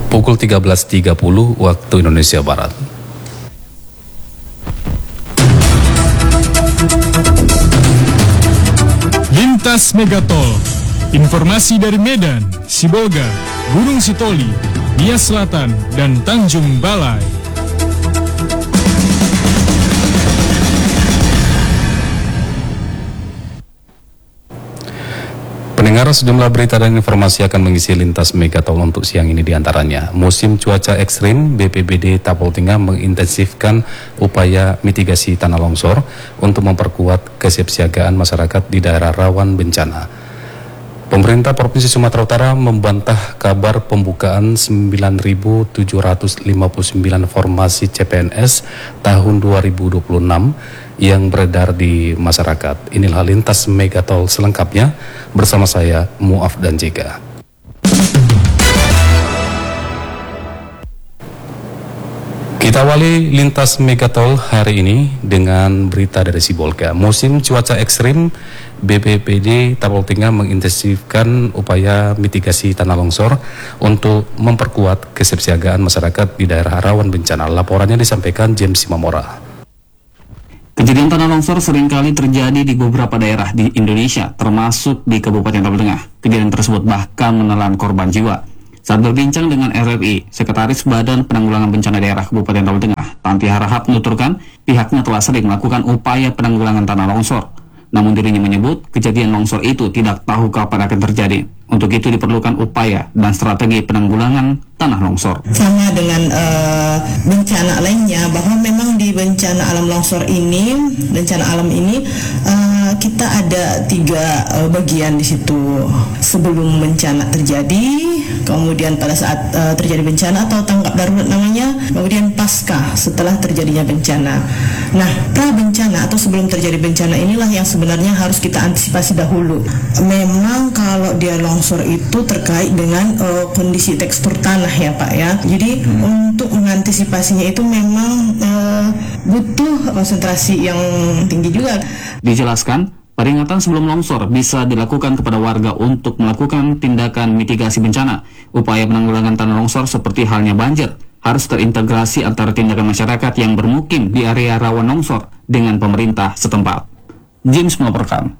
pukul 13.30 waktu Indonesia Barat. Lintas Megatol, informasi dari Medan, Sibolga, Gunung Sitoli, Nias Selatan, dan Tanjung Balai. Pendengar, sejumlah berita dan informasi akan mengisi Lintas Megatol untuk siang ini, diantaranya musim cuaca ekstrim. BPBD Tapal Tengah mengintensifkan upaya mitigasi tanah longsor untuk memperkuat kesiapsiagaan masyarakat di daerah rawan bencana. Pemerintah Provinsi Sumatera Utara membantah kabar pembukaan 9.759 formasi CPNS tahun 2026 yang beredar di masyarakat. Inilah Lintas Megatol selengkapnya bersama saya Muaf dan Jega. Kita awali Lintas Megatol hari ini dengan berita dari Sibolga. Musim cuaca ekstrim, BPBD Tapal Tengah mengintensifkan upaya mitigasi tanah longsor untuk memperkuat kesiapsiagaan masyarakat di daerah rawan bencana. Laporannya disampaikan James Simamora. Kejadian tanah longsor seringkali terjadi di beberapa daerah di Indonesia, termasuk di Kabupaten Tapal Tengah. Kejadian tersebut bahkan menelan korban jiwa. Saat berbincang dengan RRI, Sekretaris Badan Penanggulangan Bencana Daerah Kabupaten Tapal Tengah, Tanti Harahap, menuturkan pihaknya telah sering melakukan upaya penanggulangan tanah longsor. Namun dirinya menyebut kejadian longsor itu tidak tahu kapan akan terjadi. Untuk itu diperlukan upaya dan strategi penanggulangan tanah longsor. Sama dengan bencana lainnya, bahwa memang di bencana alam longsor ini, bencana alam ini kita ada 3 bagian di situ. Sebelum bencana terjadi, kemudian pada saat terjadi bencana atau tanggap darurat namanya, kemudian pasca setelah terjadinya bencana. Nah, pra bencana atau sebelum terjadi bencana inilah yang sebenarnya harus kita antisipasi dahulu. Memang kalau dia longsor itu terkait dengan kondisi tekstur tanah ya Pak ya. Jadi untuk mengantisipasinya itu memang butuh konsentrasi yang tinggi juga. Dijelaskan, peringatan sebelum longsor bisa dilakukan kepada warga untuk melakukan tindakan mitigasi bencana. Upaya penanggulangan tanah longsor seperti halnya banjir harus terintegrasi antara tindakan masyarakat yang bermukim di area rawan longsor dengan pemerintah setempat. James melaporkan.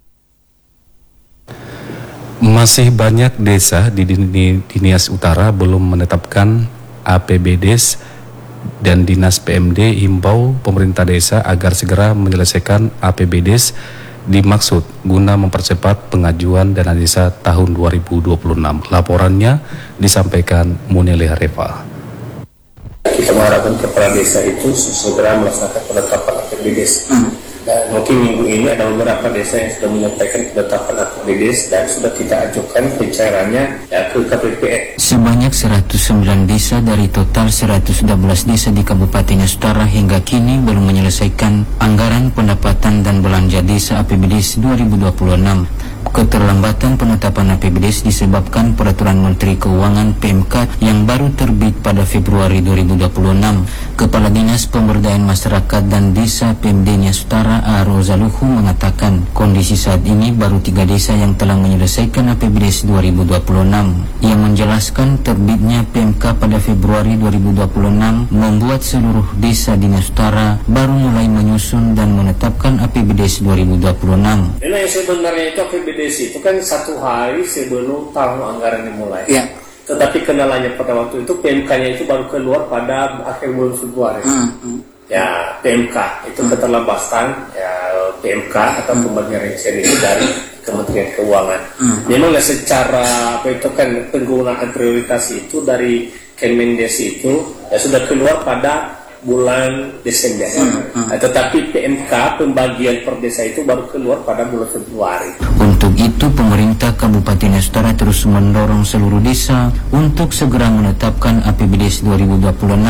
Masih banyak desa di Nias Utara belum menetapkan APBDes dan Dinas PMD himbau pemerintah desa agar segera menyelesaikan APBDes dimaksud guna mempercepat pengajuan dana desa tahun 2026. Laporannya disampaikan Muneli Reva. Kita mengharapkan kepala desa itu segera melaksanakan penetapan APBDes. Dan mungkin minggu ini ada beberapa desa yang sudah menyampaikan penetapan APBDes dan sudah kita ajukan pencairannya ke KPPN. Sebanyak 109 desa dari total 112 desa di Kabupaten Nias Utara hingga kini belum menyelesaikan anggaran pendapatan dan belanja desa APBDes 2026. Keterlambatan penetapan APBDes disebabkan Peraturan Menteri Keuangan PMK yang baru terbit pada Februari 2026. Kepala Dinas Pemberdayaan Masyarakat dan Desa PMD Nias Utara Arozaluhu mengatakan kondisi saat ini baru 3 desa yang telah menyelesaikan APBDes 2026. Ia menjelaskan terbitnya PMK pada Februari 2026 membuat seluruh desa di Nias Utara baru mulai menyusun dan menetapkan APBDes 2026. Yang sebenarnya itu APBDes itu kan 1 hari sebelum tahun anggaran dimulai. Ya. Tetapi kendalanya pada waktu itu PMK-nya itu baru keluar pada akhir bulan Februari. Ya, PMK itu keterlambatan ya PMK atau pembagian rencana itu dari Kementerian Keuangan. Memang secara apa itu kan penggunaan prioritas itu dari Kemendes itu ya sudah keluar pada bulan Desember. Tetapi PMK pembagian per desa itu baru keluar pada bulan Februari. Untuk itu pemerintah Kabupaten Nias Utara terus mendorong seluruh desa untuk segera menetapkan APBDes 2026.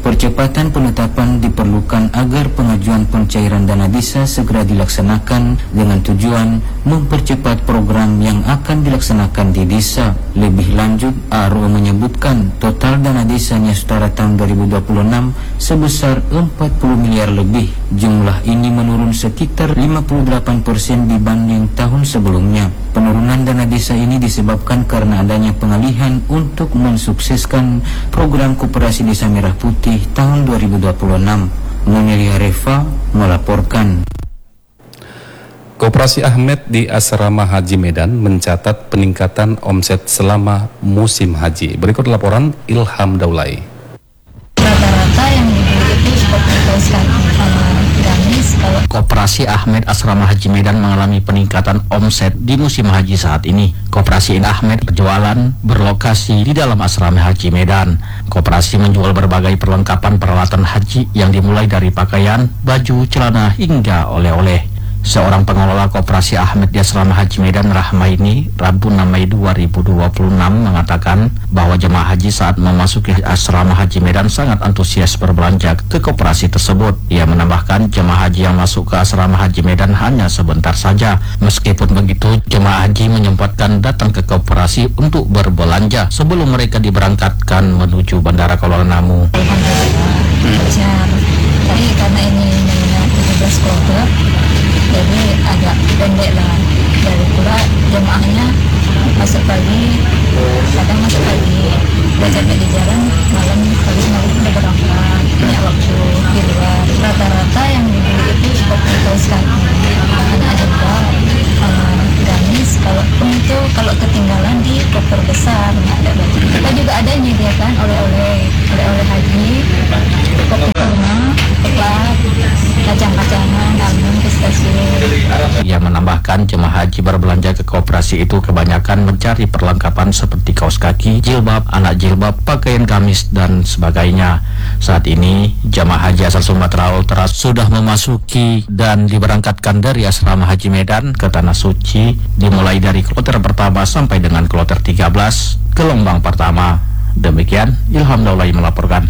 Percepatan penetapan diperlukan agar pengajuan pencairan dana desa segera dilaksanakan dengan tujuan mempercepat program yang akan dilaksanakan di desa. Lebih lanjut, ARO menyebutkan total dana desanya setara tahun 2026 sebesar 40 miliar lebih. Jumlah ini menurun sekitar 58% dibanding tahun sebelumnya. Penurunan dana desa ini disebabkan karena adanya pengalihan untuk mensukseskan program Koperasi Desa Merah Putih tahun 2026. Munelia Reva melaporkan. Koperasi Ahmed di Asrama Haji Medan mencatat peningkatan omset selama musim haji. Berikut laporan Ilham Daulay. Rata-rata yang dibeli itu seperti kaoskan gamis. Koperasi Ahmed Asrama Haji Medan mengalami peningkatan omset di musim haji saat ini. Koperasi Ahmed berjualan berlokasi di dalam Asrama Haji Medan. Koperasi menjual berbagai perlengkapan peralatan haji yang dimulai dari pakaian, baju, celana hingga oleh-oleh. Seorang pengelola Koperasi Ahmed di Asrama Haji Medan, Rahmaini, Rabu 6 Mei 2026 mengatakan bahwa jemaah haji saat memasuki Asrama Haji Medan sangat antusias berbelanja ke koperasi tersebut. Ia menambahkan jemaah haji yang masuk ke Asrama Haji Medan hanya sebentar saja. Meskipun begitu, jemaah haji menyempatkan datang ke koperasi untuk berbelanja sebelum mereka diberangkatkan menuju Bandara Kuala Namu. Tapi karena ini 17 kloter, jadi agak pendek lah. Dari pula jemaahnya masuk pagi, kadang masuk pagi, udah capek di jalan, malam habis maghrib udah berangkat, banyak waktu di luar. Rata-rata yang dibeli itu seperti kaos kaki, anak juga gamis. Kalau ketinggalan di koper besar nggak ada baju. Kita juga ada menyediakan oleh-oleh haji, kopi kurma, coklat, kacang-kacangan, almond, pistasium. Ia menambahkan jemaah haji berbelanja ke koperasi itu kebanyakan mencari perlengkapan seperti kaos kaki, jilbab, anak jilbab, pakaian gamis, dan sebagainya. Saat ini, jemaah haji asal Sumatera Utara sudah memasuki dan diberangkatkan dari Asrama Haji Medan ke Tanah Suci, dimulai dari kloter pertama sampai dengan kloter 13, gelombang pertama. Demikian, Ilham Daulay melaporkan.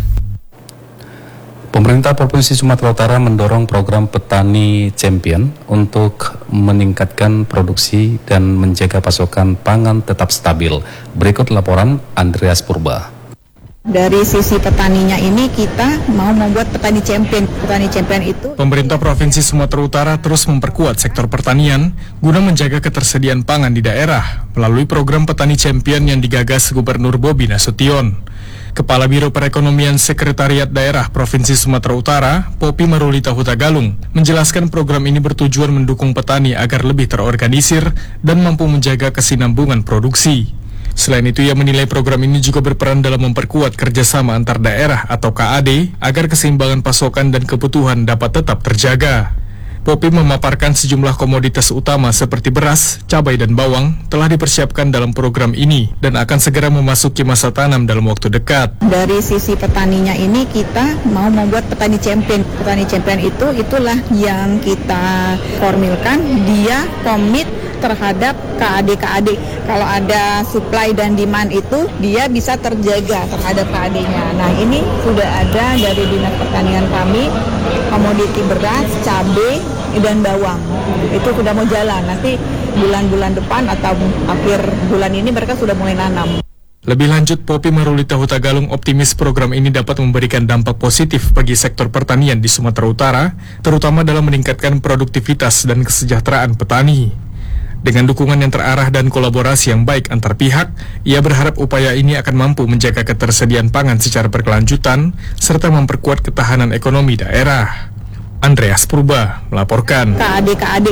Pemerintah Provinsi Sumatera Utara mendorong program Petani Champion untuk meningkatkan produksi dan menjaga pasokan pangan tetap stabil. Berikut laporan Andreas Purba. Dari sisi petaninya ini kita mau membuat petani champion. Petani champion itu Pemerintah Provinsi Sumatera Utara terus memperkuat sektor pertanian guna menjaga ketersediaan pangan di daerah melalui program Petani Champion yang digagas Gubernur Bobi Nasution. Kepala Biro Perekonomian Sekretariat Daerah Provinsi Sumatera Utara, Popi Marulita Hutagalung, menjelaskan program ini bertujuan mendukung petani agar lebih terorganisir dan mampu menjaga kesinambungan produksi. Selain itu, ia menilai program ini juga berperan dalam memperkuat kerjasama antar daerah atau KAD agar keseimbangan pasokan dan kebutuhan dapat tetap terjaga. Popi memaparkan sejumlah komoditas utama seperti beras, cabai, dan bawang telah dipersiapkan dalam program ini dan akan segera memasuki masa tanam dalam waktu dekat. dari sisi petaninya ini kita mau membuat petani champion. Petani champion itulah yang kita formilkan, dia komit terhadap KAD-KAD. Kalau ada supply dan demand itu, dia bisa terjaga terhadap KAD-nya. Nah, ini sudah ada dari Dinas Pertanian kami, komoditi beras, cabai, dan bawang. Itu sudah mau jalan. Nanti bulan-bulan depan atau akhir bulan ini mereka sudah mulai nanam. Lebih lanjut, Popi Marulita Hutagalung optimis program ini dapat memberikan dampak positif bagi sektor pertanian di Sumatera Utara, terutama dalam meningkatkan produktivitas dan kesejahteraan petani. Dengan dukungan yang terarah dan kolaborasi yang baik antar pihak, ia berharap upaya ini akan mampu menjaga ketersediaan pangan secara berkelanjutan, serta memperkuat ketahanan ekonomi daerah. Andreas Purba melaporkan. KAD.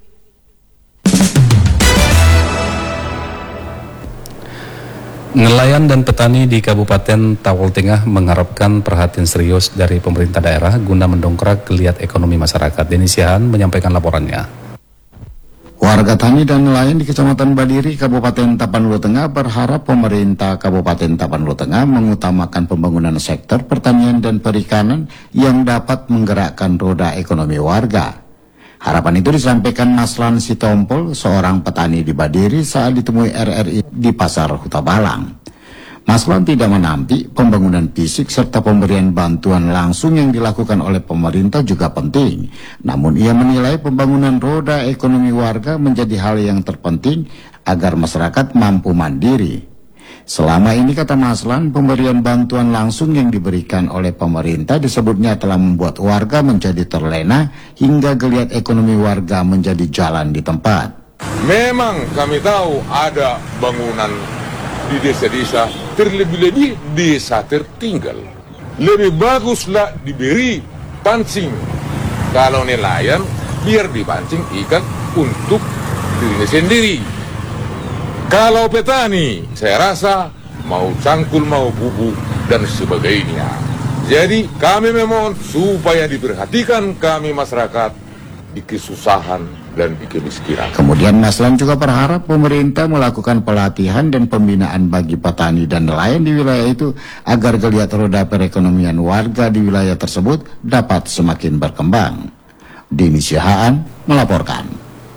Nelayan dan petani di Kabupaten Tawau Tengah mengharapkan perhatian serius dari pemerintah daerah guna mendongkrak geliat ekonomi masyarakat. Denny Siahaan menyampaikan laporannya. Warga tani dan nelayan di Kecamatan Badiri, Kabupaten Tapanuli Tengah berharap pemerintah Kabupaten Tapanuli Tengah mengutamakan pembangunan sektor pertanian dan perikanan yang dapat menggerakkan roda ekonomi warga. Harapan itu disampaikan Maslan Sitompol, seorang petani di Badiri saat ditemui RRI di Pasar Huta Balang. Maslan tidak menampik pembangunan fisik serta pemberian bantuan langsung yang dilakukan oleh pemerintah juga penting. Namun ia menilai pembangunan roda ekonomi warga menjadi hal yang terpenting agar masyarakat mampu mandiri. Selama ini, kata Maslan, pemberian bantuan langsung yang diberikan oleh pemerintah disebutnya telah membuat warga menjadi terlena hingga geliat ekonomi warga menjadi jalan di tempat. Memang kami tahu ada bangunan di desa-desa, terlebih-lebih desa tertinggal. Lebih baguslah diberi pancing. Kalau nelayan, biar dipancing ikan untuk dirinya sendiri. Kalau petani, saya rasa mau cangkul, mau bubu, dan sebagainya. Jadi kami memohon supaya diperhatikan kami masyarakat di kesusahan dan di kemiskinan. Kemudian Maslan juga berharap pemerintah melakukan pelatihan dan pembinaan bagi petani dan nelayan di wilayah itu agar geliat roda perekonomian warga di wilayah tersebut dapat semakin berkembang. Dini Sihaan melaporkan.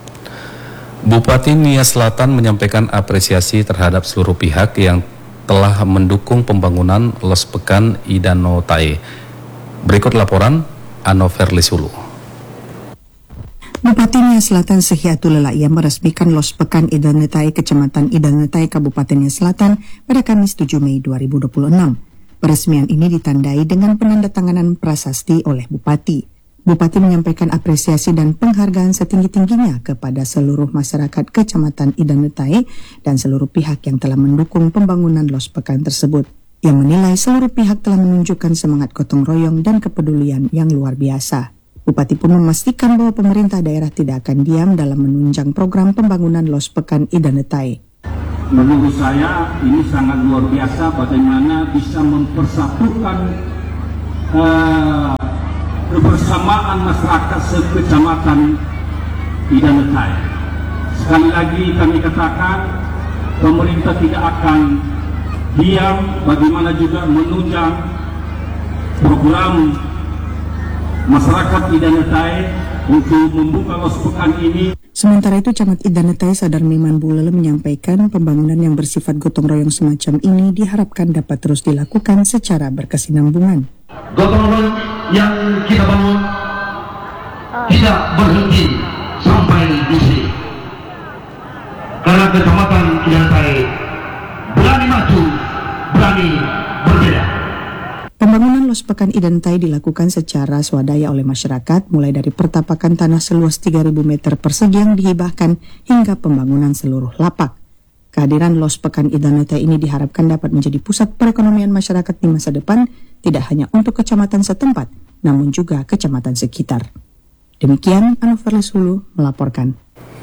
Bupati Nia Selatan menyampaikan apresiasi terhadap seluruh pihak yang telah mendukung pembangunan Los Pekan Idano Tae. Berikut laporan Anover Lisulu. Bupati Nia Selatan Sehiatul Lelaya meresmikan Los Pekan Idanetai, Kecamatan Idanetai, Kabupaten Nia Selatan pada Kamis 7 Mei 2026. Peresmian ini ditandai dengan penandatanganan prasasti oleh Bupati. Bupati menyampaikan apresiasi dan penghargaan setinggi-tingginya kepada seluruh masyarakat Kecamatan Idanetai dan seluruh pihak yang telah mendukung pembangunan Los Pekan tersebut. Yang menilai seluruh pihak telah menunjukkan semangat gotong royong dan kepedulian yang luar biasa. Bupati pun memastikan bahwa pemerintah daerah tidak akan diam dalam menunjang program pembangunan Los Pekan Idanetai. Menurut saya ini sangat luar biasa bagaimana bisa mempersatukan kebersamaan masyarakat sekecamatan Idanetai. Sekali lagi kami katakan pemerintah tidak akan diam, bagaimana juga menunjang program masyarakat Idanetai untuk membuka Los Pekan ini. Sementara itu, Camat Idanetai Sadar Miman Bulele menyampaikan pembangunan yang bersifat gotong royong semacam ini diharapkan dapat terus dilakukan secara berkesinambungan. Gotong royong yang kita bangun tidak berhenti sampai di sini. Karena Kecamatan Idanetai berani maju, berani berbeda. Pembangunan Los Pekan Idanetai dilakukan secara swadaya oleh masyarakat, mulai dari pertapakan tanah seluas 3.000 meter persegi yang dihibahkan hingga pembangunan seluruh lapak. Kehadiran Los Pekan Idanetai ini diharapkan dapat menjadi pusat perekonomian masyarakat di masa depan, tidak hanya untuk kecamatan setempat, namun juga kecamatan sekitar. Demikian, Anover Lisulu melaporkan.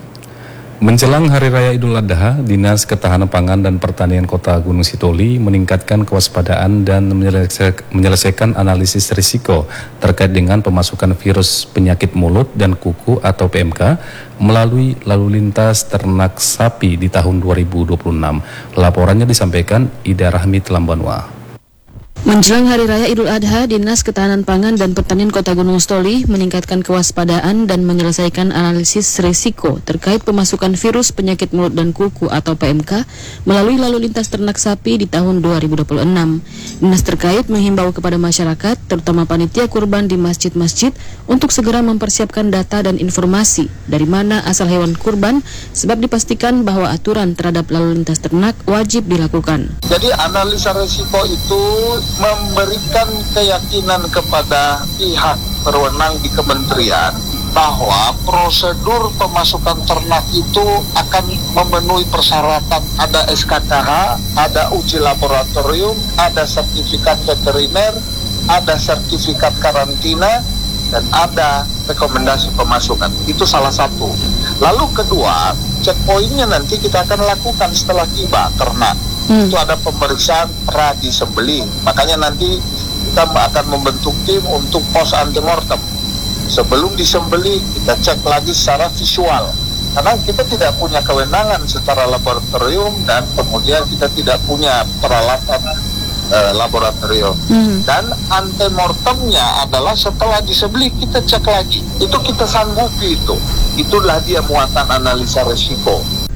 Menjelang Hari Raya Idul Adha, Dinas Ketahanan Pangan dan Pertanian Kota Gunung Sitoli meningkatkan kewaspadaan dan menyelesaikan analisis risiko terkait dengan pemasukan virus penyakit mulut dan kuku atau PMK melalui lalu lintas ternak sapi di tahun 2026. Laporannya disampaikan Ida Rahmi Telambanua. Menjelang Hari Raya Idul Adha, Dinas Ketahanan Pangan dan Pertanian Kota Gunung Sitoli meningkatkan kewaspadaan dan menyelesaikan analisis risiko terkait pemasukan virus penyakit mulut dan kuku atau PMK melalui lalu lintas ternak sapi di tahun 2026. Dinas terkait menghimbau kepada masyarakat, terutama panitia kurban di masjid-masjid, untuk segera mempersiapkan data dan informasi dari mana asal hewan kurban, sebab dipastikan bahwa aturan terhadap lalu lintas ternak wajib dilakukan. Jadi analisa risiko itu memberikan keyakinan kepada pihak berwenang di kementerian bahwa prosedur pemasukan ternak itu akan memenuhi persyaratan. Ada SKKH, ada uji laboratorium, ada sertifikat veteriner, ada sertifikat karantina, dan ada rekomendasi pemasukan. Itu salah satu. Lalu kedua, checkpointnya nanti kita akan lakukan setelah tiba ternak. Itu ada pemeriksaan pra-disembelih. Makanya nanti kita akan membentuk tim untuk pos antemortem. Sebelum disembelih kita cek lagi secara visual. Karena kita tidak punya kewenangan secara laboratorium dan kemudian kita tidak punya peralatan laboratorium. Dan antemortemnya adalah setelah disembelih kita cek lagi. Itu kita sanggupi itu. Itulah dia muatan analisa risiko.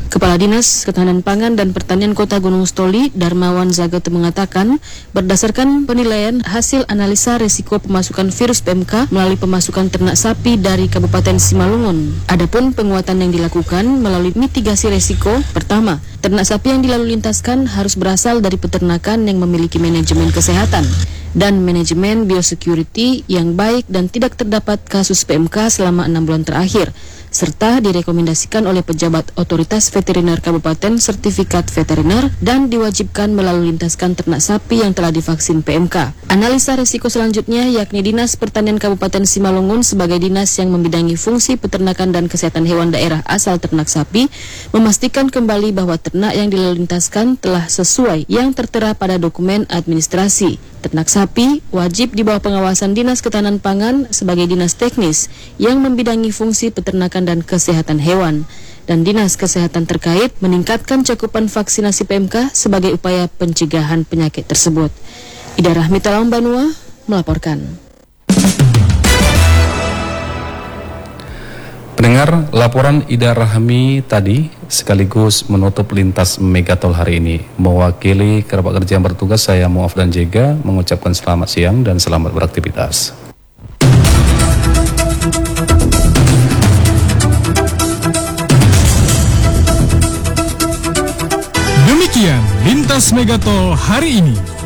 Kepala Dinas Ketahanan Pangan dan Pertanian Kota Gunung Stoli, Darmawan Zagato mengatakan, berdasarkan penilaian hasil analisa risiko pemasukan virus PMK melalui pemasukan ternak sapi dari Kabupaten Simalungun. Adapun penguatan yang dilakukan melalui mitigasi risiko, pertama, ternak sapi yang dilalu lintaskan harus berasal dari peternakan yang memiliki manajemen kesehatan dan manajemen biosecurity yang baik dan tidak terdapat kasus PMK selama 6 bulan terakhir, serta direkomendasikan oleh pejabat otoritas veteriner kabupaten sertifikat veteriner dan diwajibkan melalu lintaskan ternak sapi yang telah divaksin PMK. Analisa risiko selanjutnya yakni Dinas Pertanian Kabupaten Simalungun sebagai dinas yang membidangi fungsi peternakan dan kesehatan hewan daerah asal ternak sapi memastikan kembali bahwa ternak yang dilalu lintaskan telah sesuai yang tertera pada dokumen administrasi. Ternak sapi wajib di bawah pengawasan Dinas Ketahanan Pangan sebagai dinas teknis yang membidangi fungsi peternakan dan kesehatan hewan, dan Dinas Kesehatan terkait meningkatkan cakupan vaksinasi PMK sebagai upaya pencegahan penyakit tersebut. Ida Rahmita Lambanua melaporkan. Pendengar, laporan Ida Rahmi tadi sekaligus menutup lintas Megatol hari ini. Mewakili kerabat kerja yang bertugas, saya Muaf dan Jega mengucapkan selamat siang dan selamat beraktivitas. Demikian Lintas Megatol hari ini.